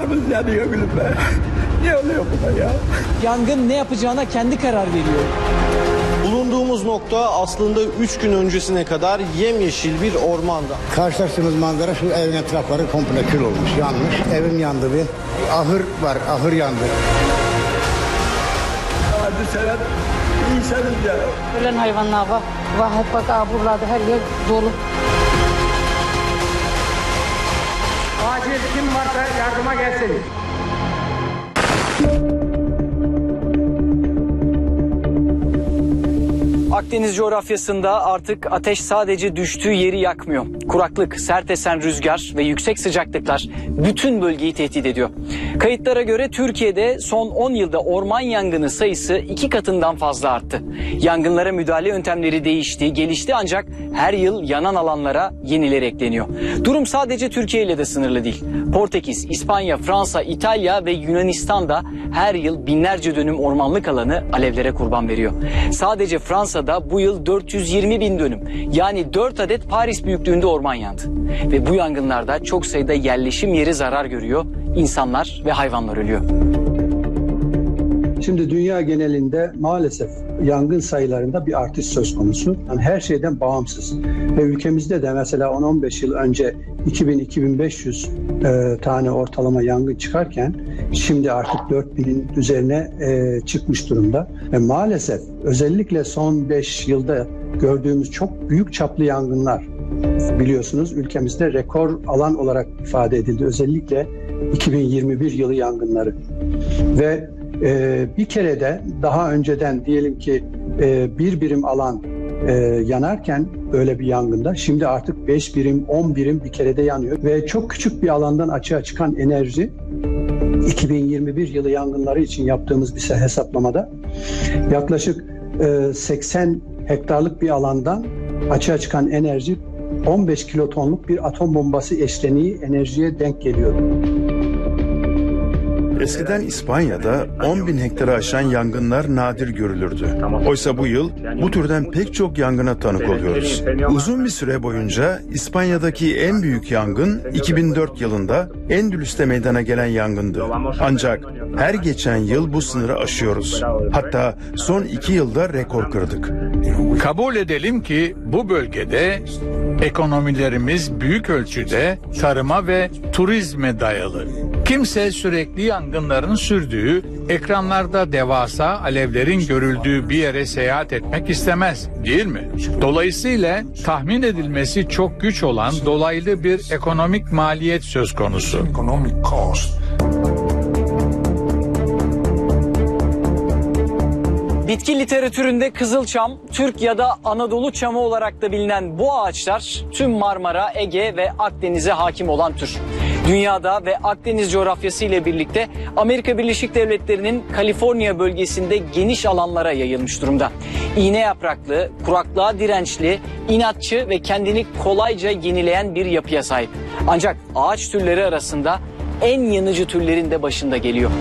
Canımız yanıyor gülüm be. Ne oluyor buna ya? Yangın ne yapacağına kendi karar veriyor. Bulunduğumuz nokta aslında 3 gün öncesine kadar yemyeşil bir ormanda. Karşılaştığımız manzara şu evin etrafları komple kül olmuş, yanmış. Evim yandı bir. Ahır var, ahır yandı. Hadi seven insanız ya. Ölen hayvanlar var. Hep bak buralarda her yer dolu. Acil kim varsa yardıma gelsin. Akdeniz coğrafyasında artık ateş sadece düştüğü yeri yakmıyor. Kuraklık, sert esen rüzgar ve yüksek sıcaklıklar bütün bölgeyi tehdit ediyor. Kayıtlara göre Türkiye'de son 10 yılda orman yangını sayısı 2 katından fazla arttı. Yangınlara müdahale yöntemleri değişti, gelişti ancak her yıl yanan alanlara yenileri ekleniyor. Durum sadece Türkiye ile de sınırlı değil. Portekiz, İspanya, Fransa, İtalya ve Yunanistan'da her yıl binlerce dönüm ormanlık alanı alevlere kurban veriyor. Sadece Fransa'da bu yıl 420 bin dönüm, yani 4 adet Paris büyüklüğünde orman yandı. Ve bu yangınlarda çok sayıda yerleşim yeri zarar görüyor, insanlar ve hayvanlar ölüyor. Şimdi dünya genelinde maalesef yangın sayılarında bir artış söz konusu. Yani her şeyden bağımsız. Ve ülkemizde de mesela 10-15 yıl önce 2000-2500 tane ortalama yangın çıkarken şimdi artık 4000'in üzerine çıkmış durumda. Ve maalesef özellikle son 5 yılda gördüğümüz çok büyük çaplı yangınlar, biliyorsunuz ülkemizde rekor alan olarak ifade edildi. Özellikle 2021 yılı yangınları. Ve bir kere de daha önceden diyelim ki bir birim alan yanarken böyle bir yangında şimdi artık 5 birim 10 birim bir kerede yanıyor ve çok küçük bir alandan açığa çıkan enerji 2021 yılı yangınları için yaptığımız bir hesaplamada yaklaşık 80 hektarlık bir alandan açığa çıkan enerji 15 kilotonluk bir atom bombası eşleniği enerjiye denk geliyor. Eskiden İspanya'da 10 bin hektarı aşan yangınlar nadir görülürdü. Oysa bu yıl bu türden pek çok yangına tanık oluyoruz. Uzun bir süre boyunca İspanya'daki en büyük yangın 2004 yılında Endülüs'te meydana gelen yangındı. Ancak her geçen yıl bu sınırı aşıyoruz. Hatta son 2 yılda rekor kırdık. Kabul edelim ki bu bölgede ekonomilerimiz büyük ölçüde tarıma ve turizme dayalı. Kimse sürekli yangınların sürdüğü, ekranlarda devasa alevlerin görüldüğü bir yere seyahat etmek istemez, değil mi? Dolayısıyla tahmin edilmesi çok güç olan dolaylı bir ekonomik maliyet söz konusu. Bitki literatüründe kızılçam, Türk ya da Anadolu çamı olarak da bilinen bu ağaçlar tüm Marmara, Ege ve Akdeniz'e hakim olan tür. Dünyada ve Akdeniz coğrafyası ile birlikte Amerika Birleşik Devletleri'nin Kaliforniya bölgesinde geniş alanlara yayılmış durumda. İğne yapraklı, kuraklığa dirençli, inatçı ve kendini kolayca yenileyen bir yapıya sahip. Ancak ağaç türleri arasında en yanıcı türlerin de başında geliyor.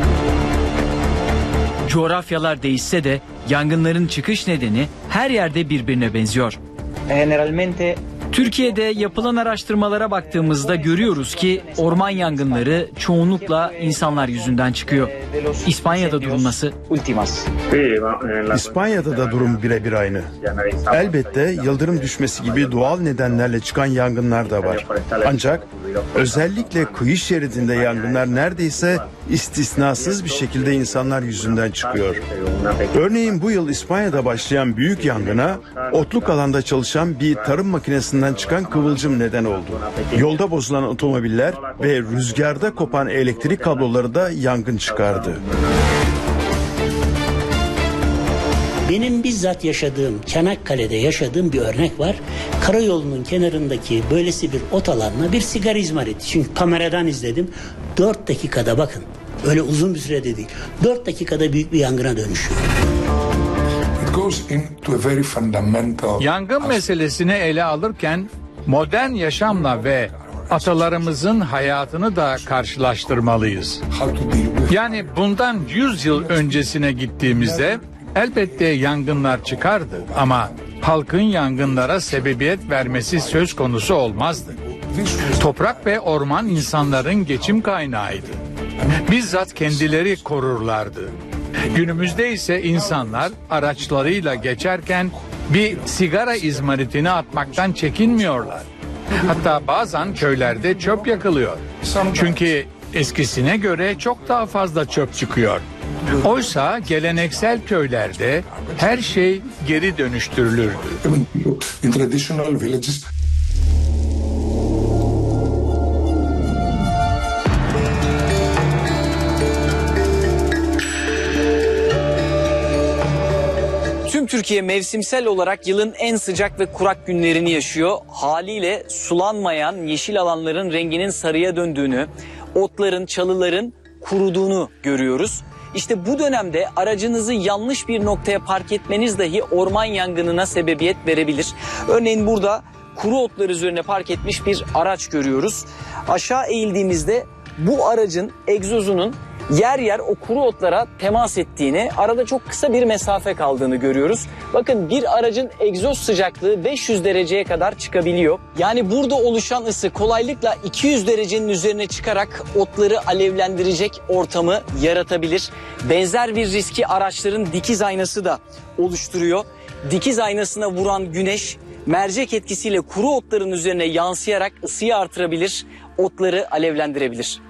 Coğrafyalar değişse de yangınların çıkış nedeni her yerde birbirine benziyor. Türkiye'de yapılan araştırmalara baktığımızda görüyoruz ki orman yangınları çoğunlukla insanlar yüzünden çıkıyor. İspanya'da durum nasıl? İspanya'da da durum birebir aynı. Elbette yıldırım düşmesi gibi doğal nedenlerle çıkan yangınlar da var. Ancak özellikle kıyı şeridinde yangınlar neredeyse istisnasız bir şekilde insanlar yüzünden çıkıyor. Örneğin bu yıl İspanya'da başlayan büyük yangına otluk alanda çalışan bir tarım makinesinden çıkan kıvılcım neden oldu. Yolda bozulan otomobiller ve rüzgarda kopan elektrik kabloları da yangın çıkardı. Benim bizzat yaşadığım, Çanakkale'de yaşadığım bir örnek var. Karayolunun kenarındaki böylesi bir ot alanına bir sigara izmariti. Çünkü kameradan izledim. 4 dakikada bakın. Öyle uzun bir sürede değil. 4 dakikada büyük bir yangına dönüşüyor. Yangın meselesini ele alırken modern yaşamla ve atalarımızın hayatını da karşılaştırmalıyız. Yani bundan 100 yıl öncesine gittiğimizde elbette yangınlar çıkardı ama halkın yangınlara sebebiyet vermesi söz konusu olmazdı. Toprak ve orman insanların geçim kaynağıydı. Bizzat kendileri korurlardı. Günümüzde ise insanlar araçlarıyla geçerken bir sigara izmaritini atmaktan çekinmiyorlar. Hatta bazen köylerde çöp yakılıyor. Çünkü eskisine göre çok daha fazla çöp çıkıyor. Oysa geleneksel köylerde her şey geri dönüştürülürdü. In traditional villages, Tüm Türkiye mevsimsel olarak yılın en sıcak ve kurak günlerini yaşıyor. Haliyle sulanmayan yeşil alanların renginin sarıya döndüğünü, otların, çalıların kuruduğunu görüyoruz. İşte bu dönemde aracınızı yanlış bir noktaya park etmeniz dahi orman yangınına sebebiyet verebilir. Örneğin burada kuru otlar üzerine park etmiş bir araç görüyoruz. Aşağı eğildiğimizde bu aracın egzozunun yer yer o kuru otlara temas ettiğini, arada çok kısa bir mesafe kaldığını görüyoruz. Bakın bir aracın egzoz sıcaklığı 500 dereceye kadar çıkabiliyor. Yani burada oluşan ısı kolaylıkla 200 derecenin üzerine çıkarak otları alevlendirecek ortamı yaratabilir. Benzer bir riski araçların dikiz aynası da oluşturuyor. Dikiz aynasına vuran güneş mercek etkisiyle kuru otların üzerine yansıyarak ısıyı artırabilir, otları alevlendirebilir.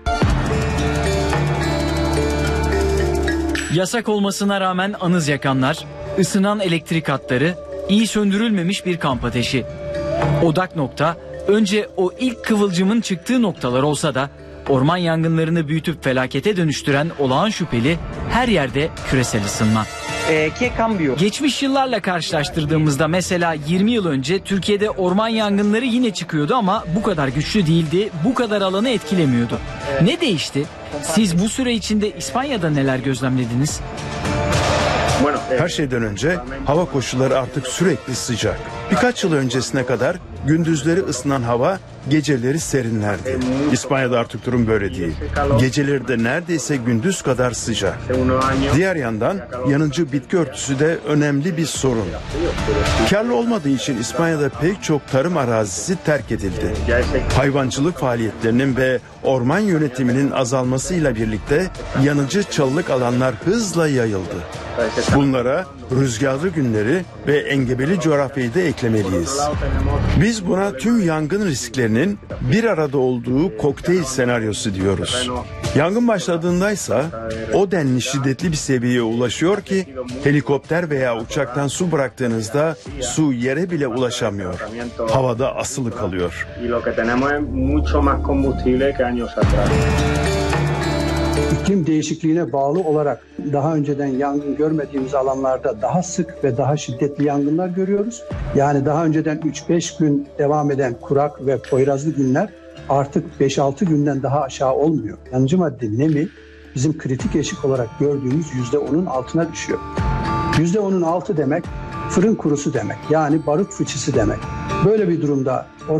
Yasak olmasına rağmen anız yakanlar, ısınan elektrik hatları, iyi söndürülmemiş bir kamp ateşi. Odak nokta önce o ilk kıvılcımın çıktığı noktalar olsa da orman yangınlarını büyütüp felakete dönüştüren olağan şüpheli her yerde küresel ısınma. Geçmiş yıllarla karşılaştırdığımızda mesela 20 yıl önce Türkiye'de orman yangınları yine çıkıyordu ama bu kadar güçlü değildi, bu kadar alanı etkilemiyordu. Ne değişti? Siz bu süre içinde İspanya'da neler gözlemlediniz? Her şeyden önce hava koşulları artık sürekli sıcak. Birkaç yıl öncesine kadar gündüzleri ısınan hava, geceleri serinlerdi. İspanya'da artık durum böyle değil. Geceleri de neredeyse gündüz kadar sıcak. Diğer yandan yanıcı bitki örtüsü de önemli bir sorun. Karlı olmadığı için İspanya'da pek çok tarım arazisi terk edildi. Hayvancılık faaliyetlerinin ve orman yönetiminin azalmasıyla birlikte yanıcı çalılık alanlar hızla yayıldı. Bunlara rüzgarlı günleri ve engebeli coğrafyayı da eklemeliyiz. Biz buna tüm yangın risklerinin bir arada olduğu kokteyl senaryosu diyoruz. Yangın başladığındaysa o denli şiddetli bir seviyeye ulaşıyor ki helikopter veya uçaktan su bıraktığınızda su yere bile ulaşamıyor. Havada asılı kalıyor. İklim değişikliğine bağlı olarak daha önceden yangın görmediğimiz alanlarda daha sık ve daha şiddetli yangınlar görüyoruz. Yani daha önceden 3-5 gün devam eden kurak ve poyrazlı günler artık 5-6 günden daha aşağı olmuyor. Yanıcı madde nemi bizim kritik eşik olarak gördüğümüz %10'un altına düşüyor. %10'un altı demek fırın kurusu demek, yani barut fıçısı demek. Böyle bir durumda